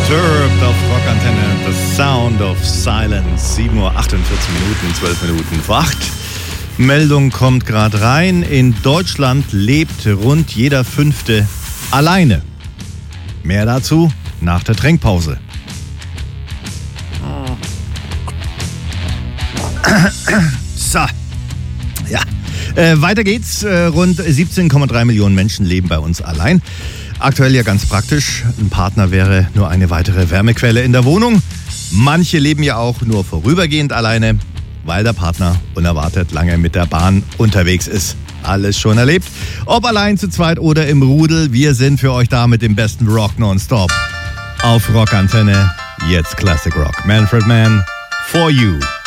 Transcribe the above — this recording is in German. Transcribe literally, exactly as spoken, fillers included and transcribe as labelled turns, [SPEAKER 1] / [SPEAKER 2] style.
[SPEAKER 1] Disturbed auf Rockantenne, The Sound of Silence. sieben Uhr achtundvierzig Minuten, zwölf Minuten vor acht. Meldung kommt gerade rein. In Deutschland lebt rund jeder Fünfte alleine. Mehr dazu nach der Trinkpause. So. Ja. Äh, weiter geht's. Äh, rund siebzehn Komma drei Millionen Menschen leben bei uns allein. Aktuell ja ganz praktisch. Ein Partner wäre nur eine weitere Wärmequelle in der Wohnung. Manche leben ja auch nur vorübergehend alleine, weil der Partner unerwartet lange mit der Bahn unterwegs ist. Alles schon erlebt. Ob allein, zu zweit oder im Rudel, wir sind für euch da mit dem besten Rock nonstop. Auf Rockantenne, jetzt Classic Rock. Manfred Mann, For You.